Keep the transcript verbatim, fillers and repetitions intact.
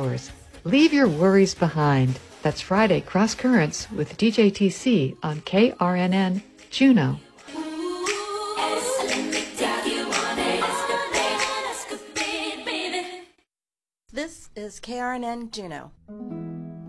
hours. Leave your worries behind. That's Friday Cross Currents with D J T C on K R N N Juneau. This is K R N N Juneau.